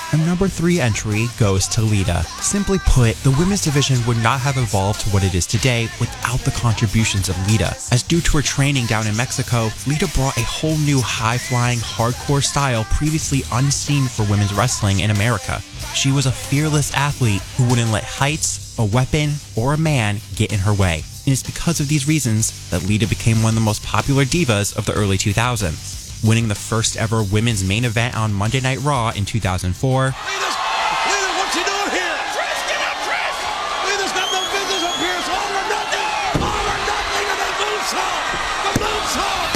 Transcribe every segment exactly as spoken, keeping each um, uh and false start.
A number three entry goes to Lita. Simply put, the women's division would not have evolved to what it is today without the contributions of Lita, as due to her training down in Mexico, Lita brought a whole new high-flying, hardcore style previously unseen for women's wrestling in America. She was a fearless athlete who wouldn't let heights, a weapon, or a man get in her way. And it's because of these reasons that Lita became one of the most popular divas of the early two thousands. Winning the first ever women's main event on Monday Night Raw in two thousand four. Lita's, Lita, what's she doing here? Trish, get up, Trish! Lita's got no business up here. It's all or nothing. All or nothing, and the moonsault. The moonsault.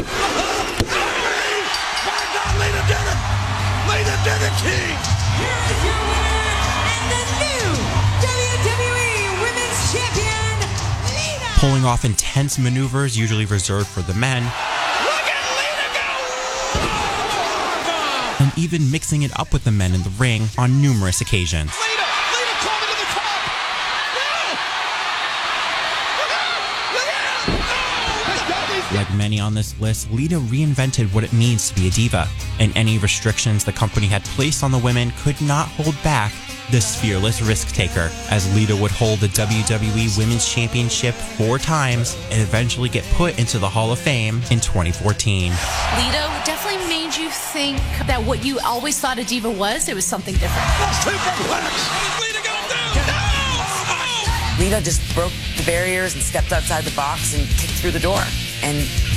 My God, Lita did it. Lita did it, King. Here is your winner and the new W W E Women's Champion, Lita. Pulling off intense maneuvers usually reserved for the men. And even mixing it up with the men in the ring on numerous occasions. Lita! Lita climbing to the top! No! Look out! Look out! Like many on this list, Lita reinvented what it means to be a diva, and any restrictions the company had placed on the women could not hold back this fearless risk-taker, as Lita would hold the W W E Women's Championship four times and eventually get put into the Hall of Fame in twenty fourteen. Lita definitely made you think that what you always thought a diva was, it was something different. Superplex! What is Lita gonna do? No! Oh! Lita just broke the barriers and stepped outside the box and kicked through the door. And